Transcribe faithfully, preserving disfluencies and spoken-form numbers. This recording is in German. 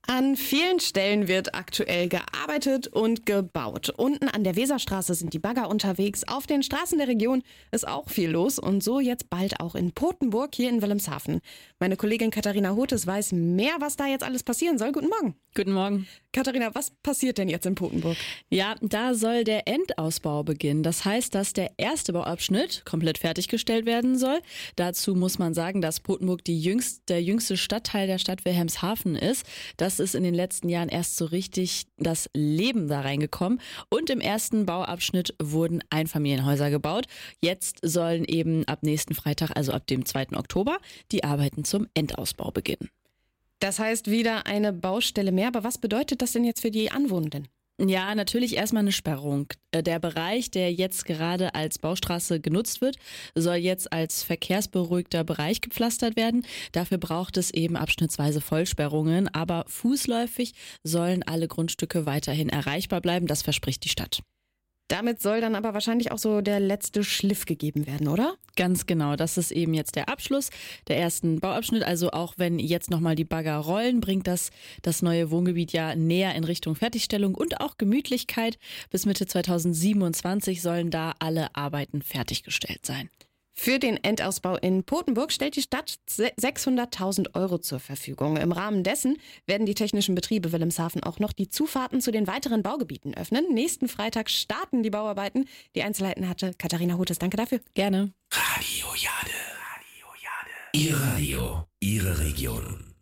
An vielen Stellen wird aktuell gearbeitet und gebaut. Unten an der Weserstraße sind die Bagger unterwegs. Auf den Straßen der Region ist auch viel los und so jetzt bald auch in Potenburg hier in Wilhelmshaven. Meine Kollegin Katharina Hotes weiß mehr, was da jetzt alles passieren soll. Guten Morgen. Guten Morgen. Katharina, was passiert denn jetzt in Potenburg? Ja, da soll der Endausbau beginnen. Das heißt, dass der erste Bauabschnitt komplett fertiggestellt werden soll. Dazu muss man sagen, dass Potenburg die jüngst, der jüngste Stadtteil der Stadt Wilhelmshaven ist. Das ist in den letzten Jahren erst so richtig das Leben da reingekommen. Und im ersten Bauabschnitt wurden Einfamilienhäuser gebaut. Jetzt sollen eben ab nächsten Freitag, also ab dem zweiten Oktober, die Arbeiten zum Endausbau beginnen. Das heißt wieder eine Baustelle mehr. Aber was bedeutet das denn jetzt für die Anwohnenden? Ja, natürlich erstmal eine Sperrung. Der Bereich, der jetzt gerade als Baustraße genutzt wird, soll jetzt als verkehrsberuhigter Bereich gepflastert werden. Dafür braucht es eben abschnittsweise Vollsperrungen, aber fußläufig sollen alle Grundstücke weiterhin erreichbar bleiben. Das verspricht die Stadt. Damit soll dann aber wahrscheinlich auch so der letzte Schliff gegeben werden, oder? Ganz genau, das ist eben jetzt der Abschluss der ersten Bauabschnitt. Also auch wenn jetzt nochmal die Bagger rollen, bringt das das neue Wohngebiet ja näher in Richtung Fertigstellung und auch Gemütlichkeit. Bis Mitte zweitausendsiebenundzwanzig sollen da alle Arbeiten fertiggestellt sein. Für den Endausbau in Potenburg stellt die Stadt sechshunderttausend Euro zur Verfügung. Im Rahmen dessen werden die technischen Betriebe Wilhelmshaven auch noch die Zufahrten zu den weiteren Baugebieten öffnen. Nächsten Freitag starten die Bauarbeiten. Die Einzelheiten hatte Katharina Hotes. Danke dafür. Gerne. Radio Jade. Radio Jade. Ihr Radio, Ihre Region.